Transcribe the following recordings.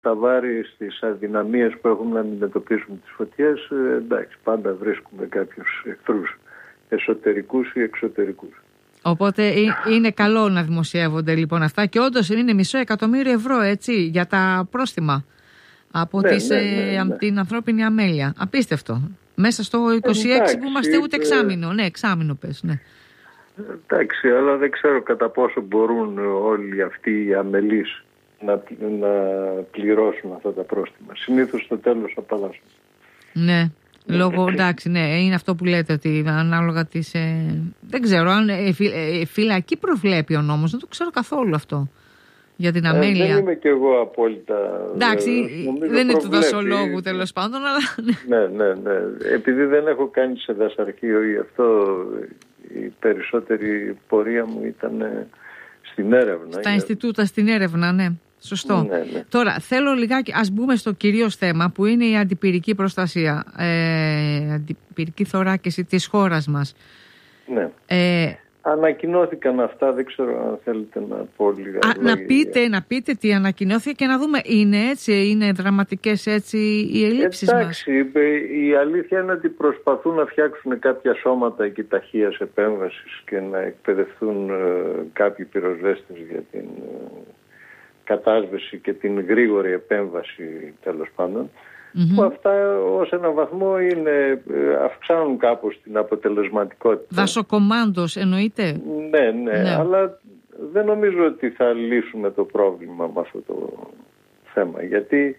τα βάρη, στις αδυναμίες που έχουμε να αντιμετωπίσουμε τις φωτιές, εντάξει, πάντα βρίσκουμε κάποιους εχθρούς, εσωτερικούς ή εξωτερικούς. Οπότε είναι καλό να δημοσιεύονται λοιπόν αυτά και όντως είναι 500.000 ευρώ, έτσι, για τα πρόστιμα από την ανθρώπινη αμέλεια. Απίστευτο. Μέσα στο 26 που είμαστε ούτε εξάμηνο. Ναι, εξάμηνο πες, ναι. Εντάξει, αλλά δεν ξέρω κατά πόσο μπορούν όλοι αυτοί οι αμελείς να πληρώσουν αυτά τα πρόστιμα. Συνήθως στο τέλος απαλλάσσουν. Ναι, λόγω, εντάξει, ναι, είναι αυτό που λέτε, ότι ανάλογα της... δεν ξέρω αν φυλακή προβλέπει ο νόμος, δεν το ξέρω καθόλου αυτό. Για την αμέλεια. Δεν είμαι και εγώ απόλυτα. Εντάξει, δεν είναι του δασολόγου τέλος πάντων, αλλά... Ναι. Επειδή δεν έχω κάνει σε δασαρχείο ή αυτό, η περισσότερη πορεία μου ήταν στην έρευνα. Στα Ινστιτούτα, στην έρευνα, ναι. Σωστό. Ναι. Τώρα, θέλω λιγάκι, ας μπούμε στο κυρίως θέμα που είναι η αντιπυρική προστασία, αντιπυρική θωράκιση της χώρας μας. Ναι. Ανακοινώθηκαν αυτά, δεν ξέρω αν θέλετε να πω λίγα. Να πείτε τι ανακοινώθηκε και να δούμε, είναι δραματικές έτσι οι ελλείψεις μας. Εντάξει, η αλήθεια είναι ότι προσπαθούν να φτιάξουν κάποια σώματα εκεί ταχείας επέμβασης και να εκπαιδευτούν κάποιοι πυροσβέστες για την κατάσβεση και την γρήγορη επέμβαση, τέλος πάντων. Που αυτά ως έναν βαθμό αυξάνουν κάπως την αποτελεσματικότητα. Δασοκομάντος εννοείται. Ναι, αλλά δεν νομίζω ότι θα λύσουμε το πρόβλημα με αυτό το θέμα. Γιατί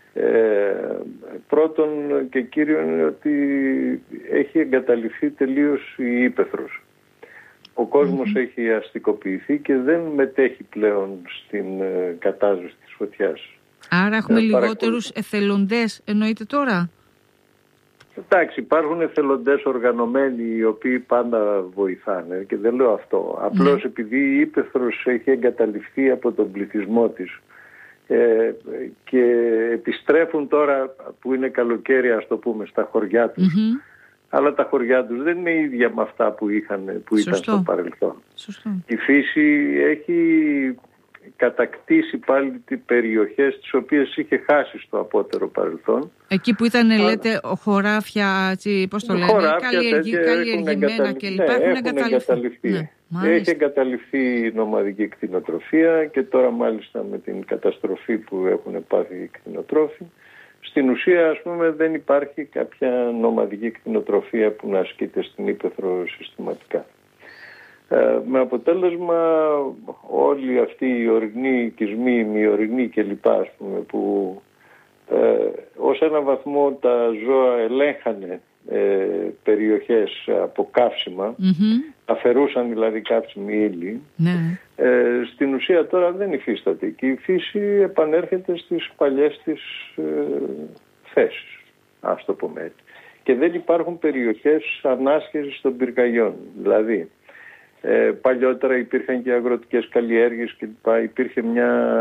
πρώτον και κύριο είναι ότι έχει εγκαταλειφθεί τελείως η ύπαιθρος. Ο κόσμος έχει αστικοποιηθεί και δεν μετέχει πλέον στην κατάσβεση της φωτιάς. Άρα έχουμε λιγότερους εθελοντές, εννοείται τώρα. Εντάξει, υπάρχουν εθελοντές οργανωμένοι οι οποίοι πάντα βοηθάνε και δεν λέω αυτό. Απλώς επειδή η ύπαιθρος έχει εγκαταλειφθεί από τον πληθυσμό της και επιστρέφουν τώρα που είναι καλοκαίρι, ας το πούμε, στα χωριά τους. Αλλά τα χωριά τους δεν είναι ίδια με αυτά που ήταν στο παρελθόν. Σωστό. Η φύση έχει κατακτήσει πάλι τις περιοχές τις οποίες είχε χάσει στο απότερο παρελθόν. Εκεί που ήταν, λέτε, χωράφια, πώς το λένε, καλλιεργημένα κλπ. Έχουν εγκαταλειφθεί. Ναι, έχει εγκαταλειφθεί η νομαδική κτηνοτροφία και τώρα μάλιστα με την καταστροφή που έχουν πάθει οι κτηνοτρόφοι. Στην ουσία, ας πούμε, δεν υπάρχει κάποια νομαδική κτηνοτροφία που να ασκείται στην ύπαιθρο συστηματικά. Με αποτέλεσμα όλοι αυτοί οι ορεινοί οικισμοί, οι μειορεινοί κλπ, ας πούμε, που ως έναν βαθμό τα ζώα ελέγχανε περιοχές από καύσιμα, αφαιρούσαν δηλαδή καύσιμη ύλη, στην ουσία τώρα δεν υφίσταται και η φύση επανέρχεται στις παλιές της θέσεις, ας το πούμε έτσι. Και δεν υπάρχουν περιοχές ανάσχεσης των πυρκαγιών. Δηλαδή παλιότερα υπήρχαν και αγροτικές καλλιέργειες και υπήρχε μια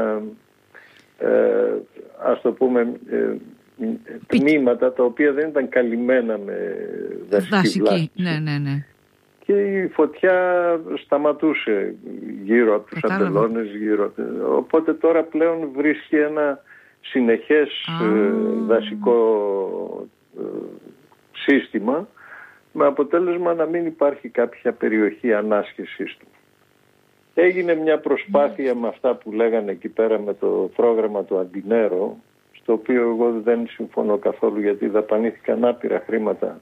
ας το πούμε τμήματα τα οποία δεν ήταν καλυμμένα με δασική βλάστηση. Ναι. Και η φωτιά σταματούσε γύρω από τους αμπελώνες. Οπότε τώρα πλέον βρίσκει ένα συνεχές δασικό σύστημα με αποτέλεσμα να μην υπάρχει κάποια περιοχή ανάσχεσής του. Έγινε μια προσπάθεια με αυτά που λέγανε εκεί πέρα με το πρόγραμμα του Αντινέρο, στο οποίο εγώ δεν συμφωνώ καθόλου γιατί δαπανήθηκαν άπειρα χρήματα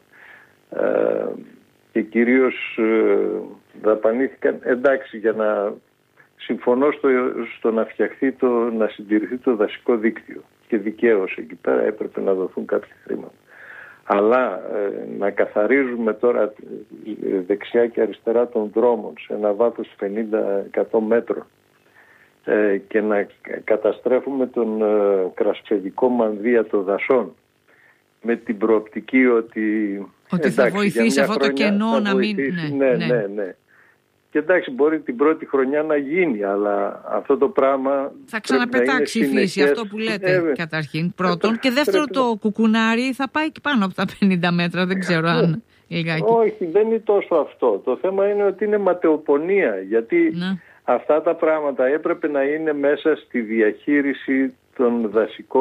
και κυρίως δαπανήθηκαν, εντάξει, για να συμφωνώ στο να φτιαχθεί να συντηρηθεί το δασικό δίκτυο και δικαίως εκεί πέρα έπρεπε να δοθούν κάποια χρήματα. Αλλά να καθαρίζουμε τώρα δεξιά και αριστερά των δρόμων σε ένα βάθος 50-100 μέτρων και να καταστρέφουμε τον κρασπεδικό μανδύα των δασών με την προοπτική ότι θα βοηθήσει αυτό το κενό να μην... Ναι. Και εντάξει, μπορεί την πρώτη χρονιά να γίνει, αλλά αυτό το πράγμα θα ξαναπετάξει η φύση, αυτό που λέτε καταρχήν πρώτον. Και δεύτερο, το κουκουνάρι θα πάει και πάνω από τα 50 μέτρα, δεν ξέρω αν λιγάκι. Όχι, δεν είναι τόσο αυτό. Το θέμα είναι ότι είναι ματαιοπονία, γιατί αυτά τα πράγματα έπρεπε να είναι μέσα στη διαχείριση τον δασικό